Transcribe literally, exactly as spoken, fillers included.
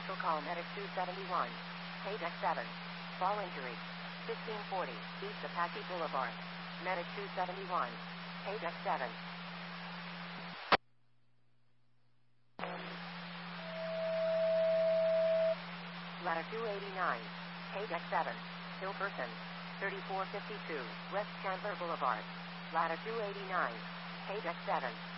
Special call Medic two seventy-one. Paydeck seven. Fall injury. fifteen forty, east Apache Boulevard. Medic two seventy-one. Paydeck seven. Ladder two eighty-nine. Paydeck seven. Still person. thirty-four fifty-two, West Chandler Boulevard. Ladder two eighty-nine. Paydeck seven.